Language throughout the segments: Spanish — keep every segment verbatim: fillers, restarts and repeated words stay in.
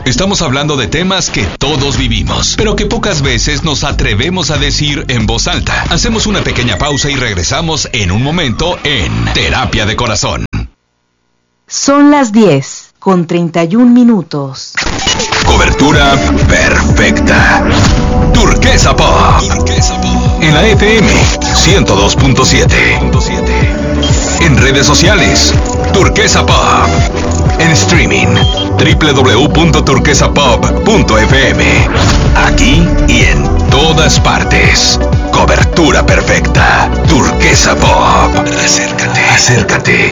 Estamos hablando de temas que todos vivimos, pero que pocas veces nos atrevemos a decir en voz alta. Hacemos una pequeña pausa y regresamos en un momento en Terapia de Corazón. Son las diez con treinta y un minutos. Cobertura perfecta. Turquesa Pop. En la F M ciento dos punto siete. En redes sociales, Turquesa Pop. En streaming, doble u doble u doble u punto turquesa pop punto f m. Aquí y en todas partes. Cobertura perfecta. Turquesa Pop. Acércate, acércate.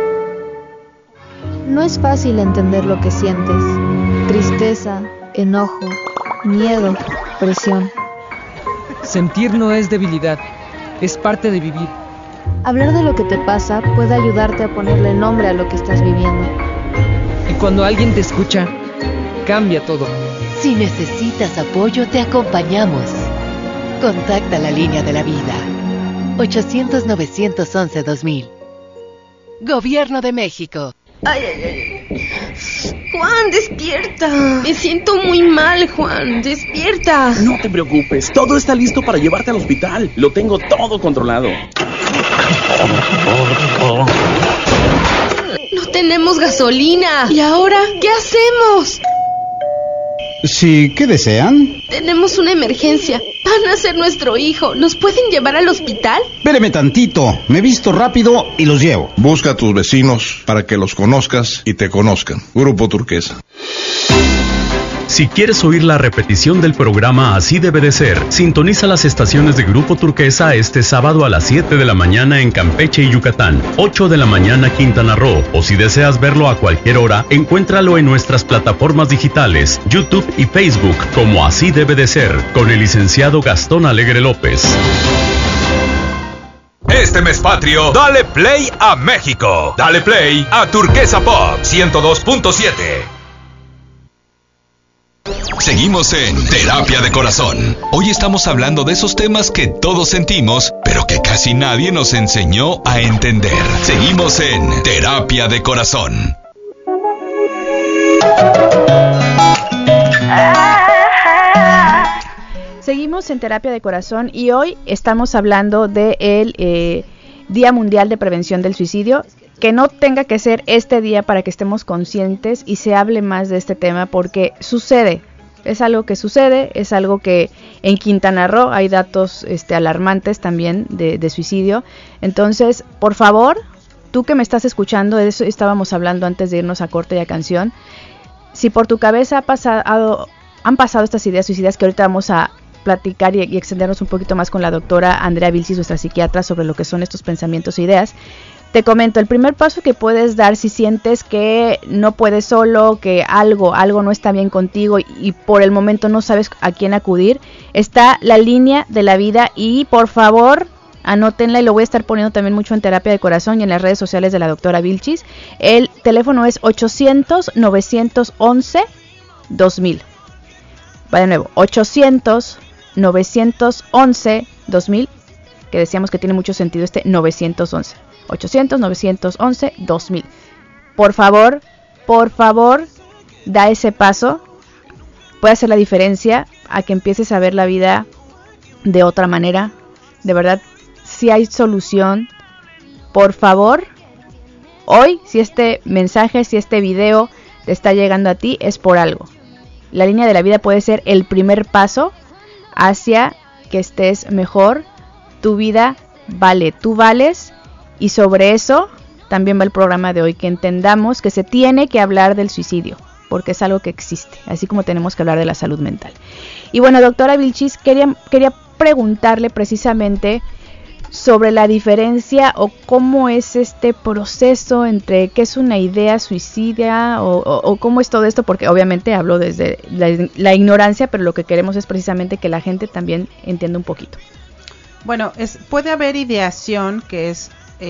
No es fácil entender lo que sientes. Tristeza, enojo, miedo, presión. Sentir no es debilidad, es parte de vivir. Hablar de lo que te pasa puede ayudarte a ponerle nombre a lo que estás viviendo. Y cuando alguien te escucha, cambia todo. Si necesitas apoyo, te acompañamos. Contacta la línea de la vida. ochocientos, novecientos once, dos mil. Gobierno de México. Ay, ay, ay. Juan, despierta. Me siento muy mal, Juan. Despierta. No te preocupes. Todo está listo para llevarte al hospital. Lo tengo todo controlado. No tenemos gasolina. ¿Y ahora qué hacemos? Sí, ¿qué desean? Tenemos una emergencia. Van a ser nuestro hijo. ¿Nos pueden llevar al hospital? Espéreme tantito. Me visto rápido y los llevo. Busca a tus vecinos para que los conozcas y te conozcan. Grupo Turquesa. Si quieres oír la repetición del programa Así Debe de Ser, sintoniza las estaciones de Grupo Turquesa este sábado a las siete de la mañana en Campeche y Yucatán, ocho de la mañana Quintana Roo, o si deseas verlo a cualquier hora, encuéntralo en nuestras plataformas digitales, YouTube y Facebook, como Así Debe de Ser, con el licenciado Gastón Alegre López. Este mes patrio, dale play a México. Dale play a Turquesa Pop ciento dos punto siete. Seguimos en Terapia de Corazón. Hoy estamos hablando de esos temas que todos sentimos, pero que casi nadie nos enseñó a entender. Seguimos en Terapia de Corazón. Seguimos en Terapia de Corazón y hoy estamos hablando del eh, Día Mundial de Prevención del Suicidio. Que no tenga que ser este día para que estemos conscientes y se hable más de este tema, porque sucede, es algo que sucede, es algo que en Quintana Roo hay datos este, alarmantes también de, de suicidio. Entonces, por favor, tú que me estás escuchando, de eso estábamos hablando antes de irnos a corte y a canción, si por tu cabeza ha pasado, han pasado estas ideas suicidas que ahorita vamos a platicar y, y extendernos un poquito más con la doctora Andrea Vilchis, nuestra psiquiatra, sobre lo que son estos pensamientos e ideas. Te comento, el primer paso que puedes dar si sientes que no puedes solo, que algo, algo no está bien contigo y, y por el momento no sabes a quién acudir, está la línea de la vida y por favor anótenla y lo voy a estar poniendo también mucho en Terapia de Corazón y en las redes sociales de la doctora Vilchis. El teléfono es ochocientos, novecientos once, dos mil. Va de nuevo, ochocientos, novecientos once, dos mil, que decíamos que tiene mucho sentido este novecientos once. ochocientos, novecientos once, dos mil. Por favor, por favor, da ese paso. Puede hacer la diferencia a que empieces a ver la vida de otra manera. De verdad, si hay solución. Por favor, hoy, si este mensaje, si este video te está llegando a ti, es por algo. La línea de la vida puede ser el primer paso hacia que estés mejor. Tu vida vale, tú vales. Y sobre eso también va el programa de hoy, que entendamos que se tiene que hablar del suicidio, porque es algo que existe, así como tenemos que hablar de la salud mental. Y bueno, doctora Vilchis, quería, quería preguntarle precisamente sobre la diferencia o cómo es este proceso entre qué es una idea suicida o, o, o cómo es todo esto, porque obviamente hablo desde la, la ignorancia, pero lo que queremos es precisamente que la gente también entienda un poquito. Bueno, es, puede haber ideación, que es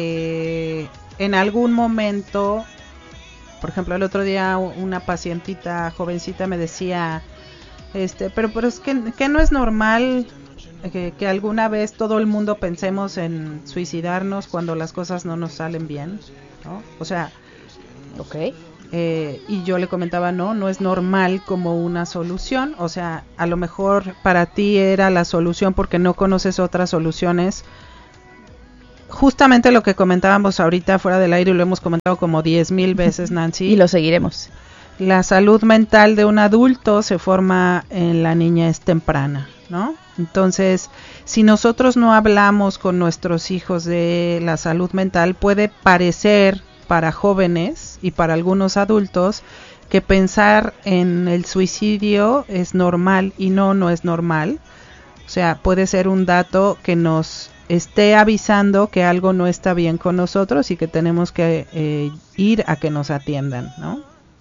Eh, en algún momento, por ejemplo, el otro día una pacientita jovencita me decía, este, pero, pero es que, que no es normal que, que alguna vez todo el mundo pensemos en suicidarnos cuando las cosas no nos salen bien, ¿no? O sea, okay. Eh, y yo le comentaba, no, no es normal como una solución, o sea, a lo mejor para ti era la solución porque no conoces otras soluciones. Justamente lo que comentábamos ahorita fuera del aire y lo hemos comentado como diez mil veces, Nancy. Y lo seguiremos. La salud mental de un adulto se forma en la niñez temprana, ¿no? Entonces, si nosotros no hablamos con nuestros hijos de la salud mental, puede parecer para jóvenes y para algunos adultos que pensar en el suicidio es normal y no, no es normal. O sea, puede ser un dato que nos esté avisando que algo no está bien con nosotros y que tenemos que eh, ir a que nos atiendan, ¿no?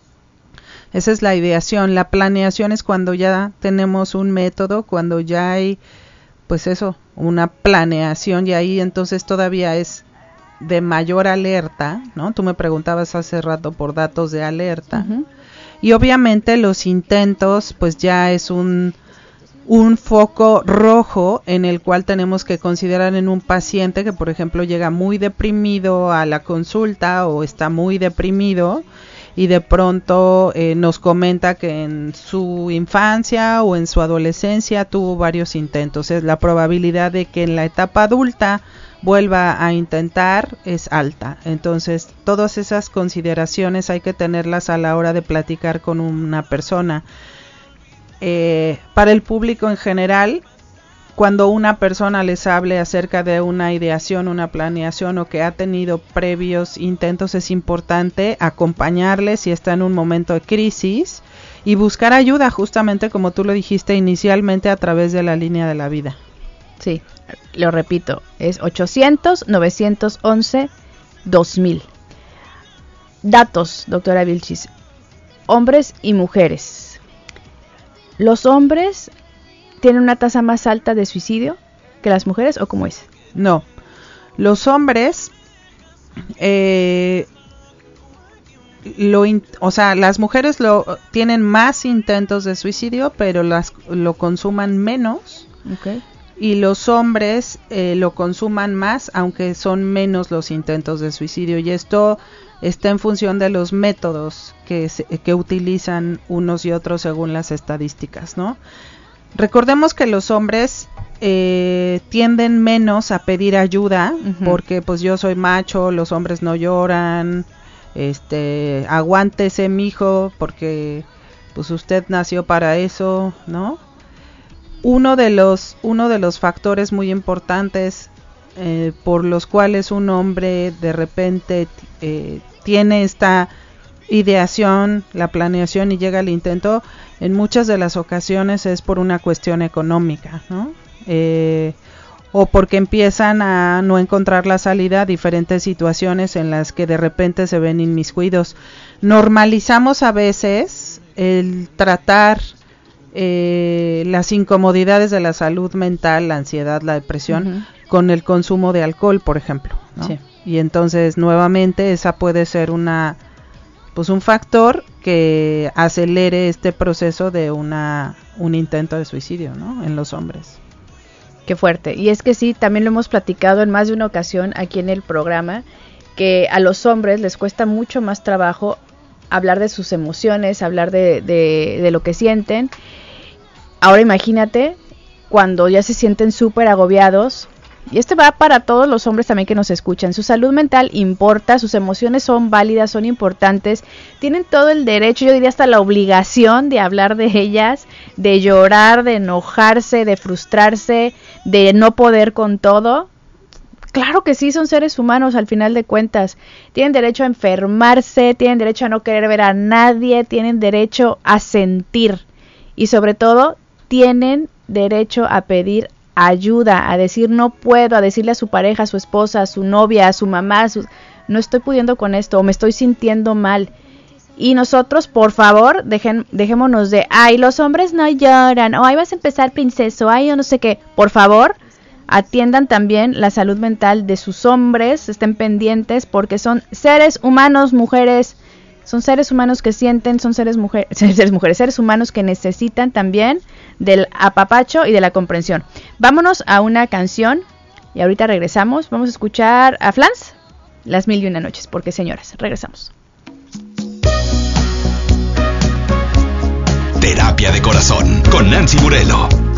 Esa es la ideación. La planeación es cuando ya tenemos un método, cuando ya hay, pues eso, una planeación, y ahí entonces todavía es de mayor alerta, ¿no? Tú me preguntabas hace rato por datos de alerta. Uh-huh. Y obviamente los intentos, pues ya es un, un foco rojo en el cual tenemos que considerar en un paciente que, por ejemplo, llega muy deprimido a la consulta o está muy deprimido y de pronto eh, nos comenta que en su infancia o en su adolescencia tuvo varios intentos. Es la probabilidad de que en la etapa adulta vuelva a intentar es alta. Entonces, todas esas consideraciones hay que tenerlas a la hora de platicar con una persona. Eh, para el público en general, cuando una persona les hable acerca de una ideación, una planeación o que ha tenido previos intentos, es importante acompañarles si está en un momento de crisis y buscar ayuda, justamente como tú lo dijiste inicialmente, a través de la línea de la vida. Sí, lo repito, es ochocientos, novecientos once, dos mil. Datos, doctora Vilchis. Hombres y mujeres. ¿Los hombres tienen una tasa más alta de suicidio que las mujeres o cómo es? No, los hombres, eh, lo in, o sea, las mujeres lo tienen más intentos de suicidio, pero las lo consuman menos. Okay. Y los hombres eh, lo consuman más, aunque son menos los intentos de suicidio. Y esto está en función de los métodos que, se, que utilizan unos y otros según las estadísticas, ¿no? Recordemos que los hombres eh, tienden menos a pedir ayuda, uh-huh. porque pues yo soy macho, los hombres no lloran, este, aguántese mijo, porque pues usted nació para eso, ¿no? Uno de los, uno de los factores muy importantes eh, por los cuales un hombre de repente eh, tiene esta ideación, la planeación y llega al intento, en muchas de las ocasiones es por una cuestión económica, ¿no? Eh, o porque empiezan a no encontrar la salida a diferentes situaciones en las que de repente se ven inmiscuidos. Normalizamos a veces el tratar eh, las incomodidades de la salud mental, la ansiedad, la depresión, uh-huh. con el consumo de alcohol, por ejemplo, ¿no? Sí. Y entonces nuevamente esa puede ser una pues un factor que acelere este proceso de una un intento de suicidio, ¿no? En los hombres. Qué fuerte. Y es que sí, también lo hemos platicado en más de una ocasión aquí en el programa, que a los hombres les cuesta mucho más trabajo hablar de sus emociones, hablar de, de, de lo que sienten. Ahora imagínate cuando ya se sienten súper agobiados. Y esto va para todos los hombres también que nos escuchan. Su salud mental importa, sus emociones son válidas, son importantes. Tienen todo el derecho, yo diría hasta la obligación de hablar de ellas, de llorar, de enojarse, de frustrarse, de no poder con todo. Claro que sí, son seres humanos al final de cuentas. Tienen derecho a enfermarse, tienen derecho a no querer ver a nadie, tienen derecho a sentir. Y sobre todo, tienen derecho a pedir ayuda, a decir no puedo, a decirle a su pareja, a su esposa, a su novia, a su mamá, a su, no estoy pudiendo con esto, o me estoy sintiendo mal. Y nosotros, por favor, dejen, dejémonos de, ay, los hombres no lloran, o ay, vas a empezar princeso, ay, yo no sé qué. Por favor, atiendan también la salud mental de sus hombres, estén pendientes, porque son seres humanos, mujeres, son seres humanos que sienten, son seres, mujer, seres mujeres, seres humanos que necesitan también del apapacho y de la comprensión. Vámonos a una canción y ahorita regresamos. Vamos a escuchar a Flans, Las Mil y Una Noches, porque señoras, regresamos. Terapia de Corazón con Nancy Burelo.